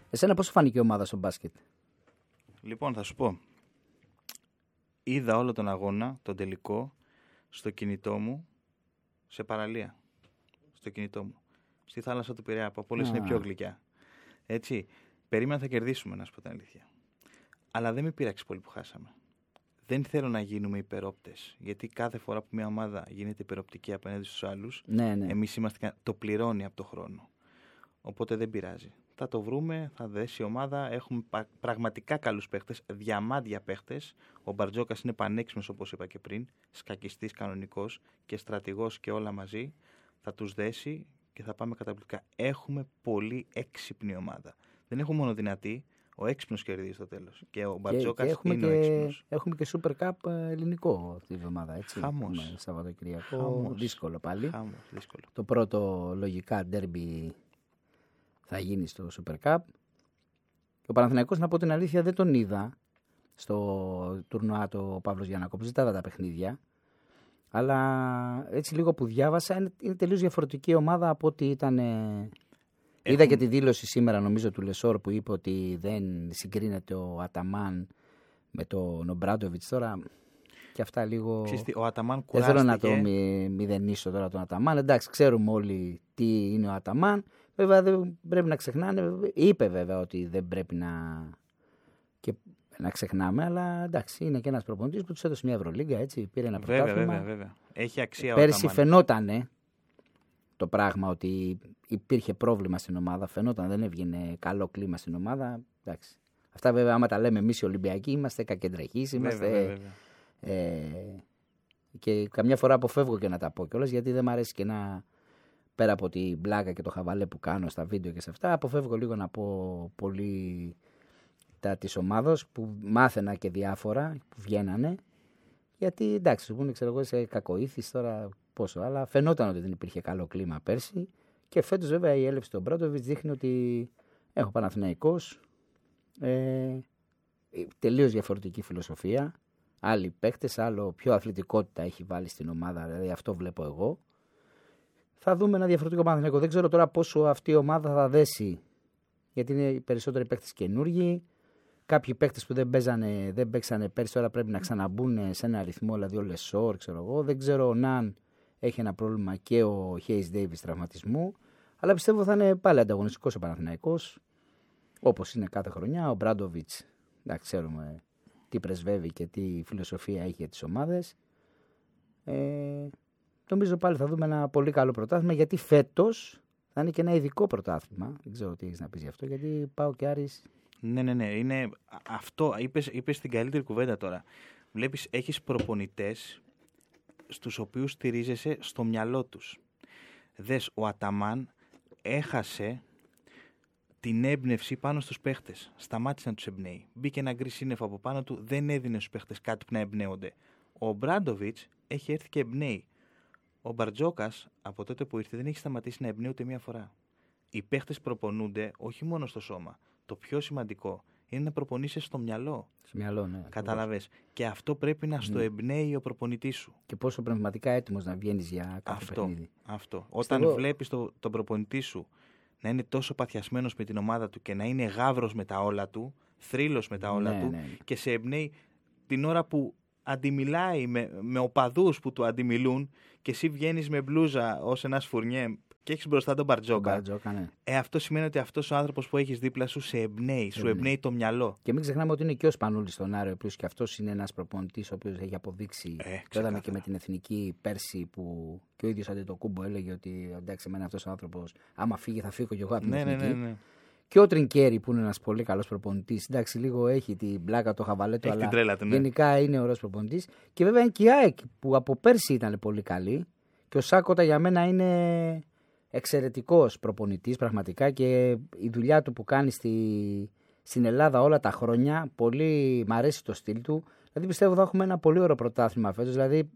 Εσένα πώς φάνηκε η ομάδα στο μπάσκετ? Λοιπόν, θα σου πω. Είδα όλο τον αγώνα, τον τελικό, στο κινητό μου, σε παραλία. Στο κινητό μου. Στη θάλασσα του Πειραιά, που από όλες είναι πιο γλυκιά. Έτσι. Περίμενα θα κερδίσουμε, να σου πω την αλήθεια. Αλλά δεν με πείραξε πολύ που χάσαμε. Δεν θέλω να γίνουμε υπερόπτες. Γιατί κάθε φορά που μια ομάδα γίνεται υπεροπτική απέναντι στους άλλους, εμείς είμαστε, το πληρώνει από το χρόνο. Οπότε δεν πειράζει. Θα το βρούμε, θα δέσει η ομάδα. Έχουμε πραγματικά καλούς παίχτες, διαμάντια παίχτες. Ο Μπαρτζόκας είναι πανέξυπνος, όπως είπα και πριν, σκακιστής κανονικός και στρατηγός και όλα μαζί. Θα τους δέσει και θα πάμε καταπληκτικά. Έχουμε πολύ έξυπνη ομάδα. Δεν έχουμε μόνο δυνατή. Ο έξυπνος κερδίζει στο τέλος. Και ο Μπαρτζόκας είναι ο έξυπνος. Έχουμε και Super Cup ελληνικό αυτή τη βδομάδα. Έτσι. Χαμός. Σαββατοκυριακό. Χαμός. Δύσκολο πάλι. Χαμός. Δύσκολο. Το πρώτο λογικά ντέρμπι θα γίνει στο Super Cup. Ο Παναθηναϊκός, να πω την αλήθεια, δεν τον είδα στο τουρνουά το Παύλος Γιαννακόπουλος. Δεν τα είδα τα παιχνίδια. Αλλά έτσι λίγο που διάβασα είναι τελείως διαφορετική ομάδα από ό,τι ήταν. Είδα και τη δήλωση σήμερα, νομίζω, του Λεσόρ που είπε ότι δεν συγκρίνεται ο Αταμάν με τον Ομπράντοβιτς. Τώρα και αυτά λίγο. Ο Αταμάν δεν θέλω να το μηδενίσω τώρα τον Αταμάν. Εντάξει, ξέρουμε όλοι τι είναι ο Αταμάν. Βέβαια δεν πρέπει να ξεχνάνε. Είπε βέβαια ότι δεν πρέπει να ξεχνάμε, αλλά εντάξει, είναι και ένας προπονητής που τους έδωσε μια Ευρωλίγκα, έτσι, πήρε ένα πρωτάθλημα. Βέβαια. Έχει αξία. Πέρσι φαινότανε το πράγμα ότι υπήρχε πρόβλημα στην ομάδα, φαινόταν, δεν έβγαινε καλό κλίμα στην ομάδα. Εντάξει. Αυτά βέβαια, άμα τα λέμε εμείς οι Ολυμπιακοί, είμαστε κακεντρεχείς, είμαστε. Και καμιά φορά αποφεύγω και να τα πω κιόλας, γιατί δεν μου αρέσει και να. Πέρα από την μπλάκα και το χαβαλέ που κάνω στα βίντεο και σε αυτά, αποφεύγω λίγο να πω πολύ τα της ομάδος που μάθαινα και διάφορα που βγαίνανε. Γιατί εντάξει, σου πούνε, ξέρω εγώ, είσαι κακοήθης τώρα πόσο, αλλά φαινόταν ότι δεν υπήρχε καλό κλίμα πέρσι. Και φέτος βέβαια η έλευση του Μπράντοβιτς δείχνει ότι έχω Παναθηναϊκός, τελείως διαφορετική φιλοσοφία, άλλοι παίκτες, άλλο πιο αθλητικότητα έχει βάλει στην ομάδα, δηλαδή αυτό βλέπω εγώ. Θα δούμε ένα διαφορετικό Παναθηναϊκό. Δεν ξέρω τώρα πόσο αυτή η ομάδα θα δέσει, γιατί είναι οι περισσότεροι παίκτες καινούργοι. Κάποιοι παίκτες που δεν παίξανε πέρσι τώρα πρέπει να ξαναμπούν σε ένα αριθμό, δηλαδή ο Λεσόρ, ξέρω εγώ. Δεν ξέρω, ο Ναν έχει ένα πρόβλημα και ο Χέις Ντέιβις τραυματισμού. Αλλά πιστεύω θα είναι πάλι ανταγωνιστικός ο Παναθηναϊκός, όπως είναι κάθε χρονιά. Ο Μπράντοβιτς, εντάξει, ξέρουμε τι πρεσβεύει και τι φιλοσοφία έχει για τις ομάδες. Νομίζω πάλι θα δούμε ένα πολύ καλό πρωτάθλημα, γιατί φέτος θα είναι και ένα ειδικό πρωτάθλημα. Δεν ξέρω τι έχεις να πεις γι' αυτό, γιατί πάω και Άρης. Ναι. Είναι αυτό. Είπες την καλύτερη κουβέντα τώρα. Βλέπεις, έχεις προπονητές στους οποίους στηρίζεσαι στο μυαλό τους. Δες, ο Αταμάν έχασε την έμπνευση πάνω στους παίχτες. Σταμάτησε να τους εμπνέει. Μπήκε ένα γκρι σύννεφο από πάνω του, δεν έδινε στους παίχτες κάτι που να εμπνέονται. Ο Μπράντοβιτς έχει έρθει και εμπνέει. Ο Μπαρτζόκας από τότε που ήρθε δεν έχει σταματήσει να εμπνέει ούτε μία φορά. Οι παίχτες προπονούνται όχι μόνο στο σώμα. Το πιο σημαντικό είναι να προπονείσαι στο μυαλό. Στο μυαλό, ναι. Καταλαβες. Και αυτό πρέπει να στο εμπνέει ο προπονητής σου. Και πόσο πνευματικά έτοιμος να βγαίνεις για κάθε παιχνίδι. Αυτό. Όταν βλέπεις τον προπονητή σου να είναι τόσο παθιασμένος με την ομάδα του και να είναι γάβρος με τα όλα του, θρύλος με τα όλα του και σε εμπνέει την ώρα που αντιμιλάει με οπαδούς που του αντιμιλούν και εσύ βγαίνεις με μπλούζα ως ένας φουρνιέ και έχεις μπροστά τον Μπαρτζόκα. Ναι. Αυτό σημαίνει ότι αυτός ο άνθρωπος που έχεις δίπλα σου σε εμπνέει, σου εμπνέει το μυαλό. Και μην ξεχνάμε ότι είναι και ο Σπανούλης στον Άρη, ο οποίος και αυτός είναι ένας προπονητής ο οποίος έχει αποδείξει. Το είδαμε και με την εθνική πέρσι που και ο ίδιος Αντετοκούμπο έλεγε ότι εντάξει, εμένα αυτός ο άνθρωπος, άμα φύγει, θα φύγω κι εγώ από την εθνική. Ναι. Και ο Τρινκέρι που είναι ένας πολύ καλός προπονητής. Εντάξει, λίγο έχει την πλάκα, το χαβαλέτο, αλλά γενικά είναι ωραίος προπονητής. Και βέβαια είναι και η ΑΕΚ που από πέρσι ήταν πολύ καλή. Και ο Σάκοτα για μένα είναι εξαιρετικός προπονητής πραγματικά και η δουλειά του που κάνει στην Ελλάδα όλα τα χρόνια, πολύ μ' αρέσει το στυλ του. Δηλαδή πιστεύω θα έχουμε ένα πολύ ωραίο πρωτάθλημα φέτος. Δηλαδή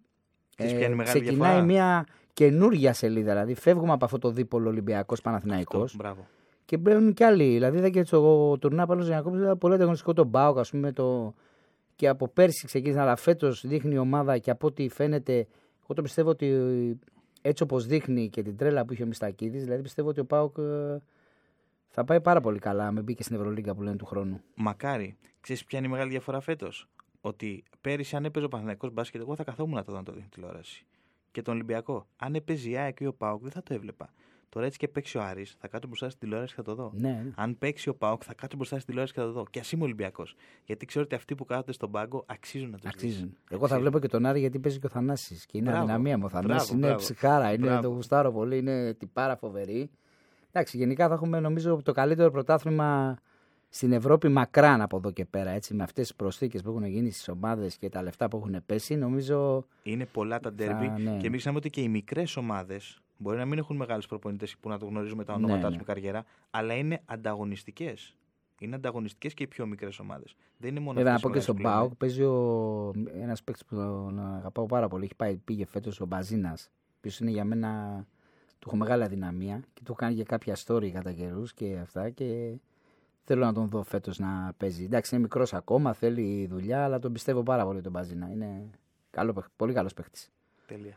ξεκινάει μια καινούργια σελίδα. Δηλαδή φεύγουμε από αυτό το δίπολο Ολυμπιακός Παναθηναϊκός. Μπράβο. Και μπαίνουν κι άλλοι. Δηλαδή είδα και το τουρνά πάνω στον Ιακώβη, ήταν πολύ ανταγωνιστικό τον Μπάουκ, ας πούμε. Και από πέρσι ξεκίνησε, αλλά φέτος δείχνει η ομάδα και από ό,τι φαίνεται, εγώ το πιστεύω ότι έτσι όπως δείχνει και την τρέλα που είχε ο Μιστακίδης, δηλαδή πιστεύω ότι ο Πάουκ Θα πάει πάρα πολύ καλά με μπήκε στην Ευρωλίγκα που λένε του χρόνου. Μακάρι. Ξέρεις ποια είναι η μεγάλη διαφορά φέτος? Ότι πέρυσι, αν έπαιζε ο Παναθηναϊκός μπάσκετ, εγώ θα καθόμουν να το δω να το δει τηλεόραση. Και τον Ολυμπιακό. Αν έπαιζε η ΑΕΚ ή ο ΠΑΟΚ, δεν θα το έβλεπα. Τώρα έτσι και παίξει ο Άρης, θα κάτσω μπροστά στην τηλεόραση και θα το δω. Ναι. Αν παίξει ο ΠΑΟΚ, θα κάτσω μπροστά στην τηλεόραση και θα το δω. Και ας είμαι Ολυμπιακός. Γιατί ξέρω ότι αυτοί που κάθονται στον πάγκο αξίζουν να τους δεις. Εγώ θα βλέπω και τον Άρη γιατί παίζει και ο Θανάσης. Και είναι αδυναμία μου. Ο Θανάσης είναι ψυχάρα, είναι το γουστάρω πολύ, είναι τυπάρα φοβερή. Εντάξει, γενικά θα έχουμε νομίζω το καλύτερο πρωτάθλημα στην Ευρώπη μακράν από εδώ και πέρα. Έτσι, με αυτές τις προσθήκες που έχουν γίνει στις ομάδες και τα λεφτά που έχουν πέσει, νομίζω. Είναι πολλά τα ντέρμπι και μην ξεχνάμε ότι και οι μικρές ομάδες μπορεί να μην έχουν μεγάλους προπονητές που να το γνωρίζουμε τα ονόματά τους με καριέρα, αλλά είναι ανταγωνιστικές. Είναι ανταγωνιστικές και οι πιο μικρές ομάδες. Δεν είναι μόνο. Βέβαια, να πω και στον ΠΑΟΚ παίζει ένας παίκτης που τον αγαπάω πάρα πολύ. Πήγε φέτος ο Μπαζίνας. Ποιος είναι για μένα. Του έχω μεγάλη αδυναμία και του κάνει και κάποια story κατά καιρούς και αυτά. Και θέλω να τον δω φέτος να παίζει. Εντάξει, είναι μικρός ακόμα, θέλει δουλειά, αλλά τον πιστεύω πάρα πολύ τον Μπαζίνα. Είναι πολύ καλός παίκτης. Τέλεια.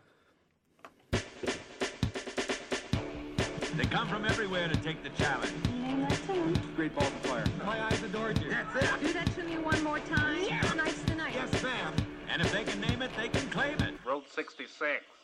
They come from everywhere to take the challenge. Name that to him. Great ball player. My eyes adored you. That's it. Do that to me one more time. Yes. Tonight's the night. Yes, ma'am. And if they can name it, they can claim it. Road 66.